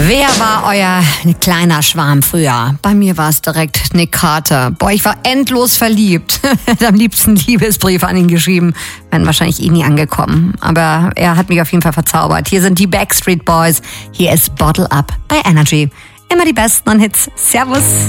Wer war euer kleiner Schwarm früher? Bei mir war es direkt Nick Carter. Boah, ich war endlos verliebt. Am liebsten Liebesbriefe an ihn geschrieben. Wären wahrscheinlich nie angekommen. Aber er hat mich auf jeden Fall verzaubert. Hier sind die Backstreet Boys. Hier ist Bottle Up bei Energy. Immer die besten Hits. Servus.